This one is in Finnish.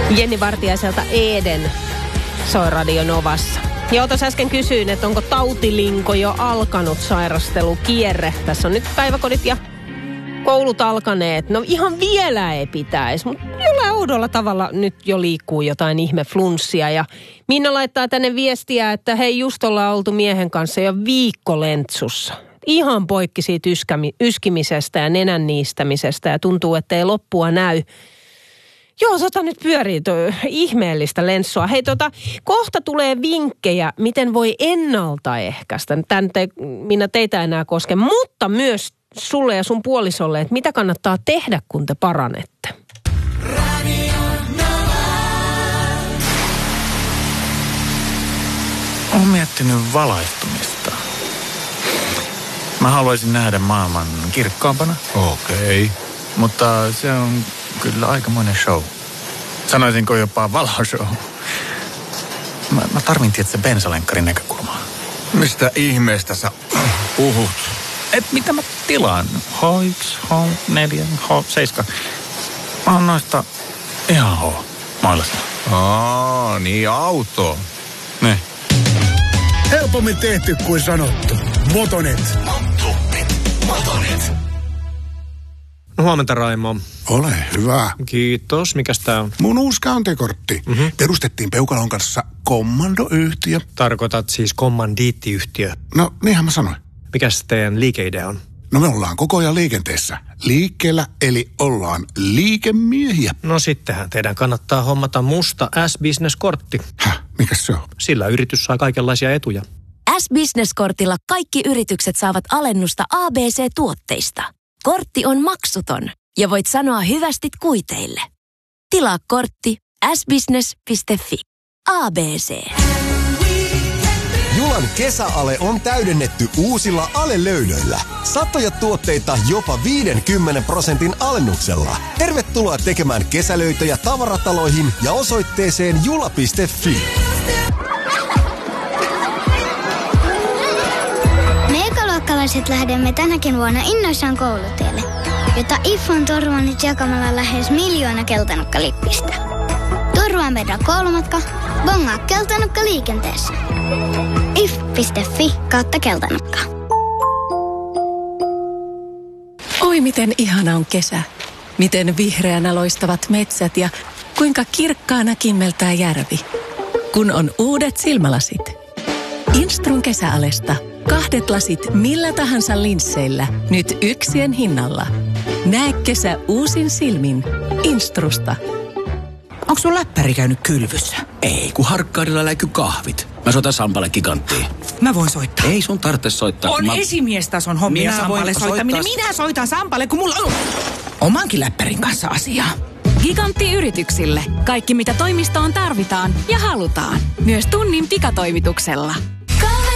Jenni Vartiaiselta Eden soi Radio Novassa. Ja tuossa äsken kysyin, että onko tautilinko jo alkanut sairastelukierre. Tässä on nyt päiväkodit ja koulut alkaneet. No ihan vielä ei pitäisi, mutta jollain oudolla tavalla nyt jo liikkuu jotain ihme flunssia. Ja Minna laittaa tänne viestiä, että hei, just ollaan oltu miehen kanssa jo viikko lentsussa. Ihan poikki siitä yskimisestä ja nenän niistämisestä ja tuntuu, että ei loppua näy. Joo, nyt pyörii ihmeellistä lenssua. Hei, kohta tulee vinkkejä, miten voi ennaltaehkäistä. Tän Minna teitä enää koske, mutta myös sulle ja sun puolisolle, että mitä kannattaa tehdä, kun te paranette. Olen miettinyt valaistumista. Mä haluaisin nähdä maailman kirkkaampana. Okei. Mutta se on kyllä aikamoinen show. Sanoisinko jopa valoshow. Mä tarvin tietysti bensalenkkarin näkökulmaa. Mistä ihmeestä sä puhut? Mitä mä tilaan? H1, H4, H7. Mä oon noista ihan H-mailasta. Niin auto. Ne. Helpommin tehty kuin sanottu. Motonet. Motonet. No huomenta, Raimo. Ole hyvä. Kiitos. Mikäs tää on? Mun uusi käyntikortti. Perustettiin Peukalon kanssa kommandoyhtiö. Tarkoitat siis kommandiittiyhtiö. No, niinhän mä sanoin. Mikäs teidän liikeidea on? No me ollaan koko ajan liikenteessä. Liikkeellä, eli ollaan liikemiehiä. No sittenhän teidän kannattaa hommata musta S-Business-kortti. Mikäs se on? Sillä yritys saa kaikenlaisia etuja. S-Business-kortilla kaikki yritykset saavat alennusta ABC-tuotteista. Kortti on maksuton ja voit sanoa hyvästit kuiteille. Tilaa kortti sbusiness.fi. ABC. Julan kesäale on täydennetty uusilla alelöydöillä. Satoja tuotteita jopa 50% alennuksella. Tervetuloa tekemään kesälöitöjä tavarataloihin ja osoitteeseen jula.fi. Me ekaluokkalaiset lähdemme tänäkin vuonna innoissaan koulutielle, jota IF on turvannut jakamalla lähes 1 miljoona keltanukkalippistä. Turvaa meidän koulumatka, bongaa keltanukka liikenteessä. if.fi/keltanukka. Oi miten ihana on kesä. Miten vihreänä loistavat metsät ja kuinka kirkkaana kimmeltää järvi. Kun on uudet silmälasit. Instrun kesäalesta. 2 lasit millä tahansa linsseillä. Nyt yksien hinnalla. Näe kesä uusin silmin. Instrusta. Onko sun läppäri käynyt kylvyssä? Ei, kun Harkkaarilla läiky kahvit. Mä soitan Sampalle Giganttiin. Mä voin soittaa. Ei sun tarvitse soittaa. On esimiestason hommia Sampalle soittaminen. Minä soitan Sampalle, kun mulla on omankin läppärin kanssa asiaa. Gigantti yrityksille. Kaikki mitä toimistoon tarvitaan ja halutaan. Myös tunnin pikatoimituksella.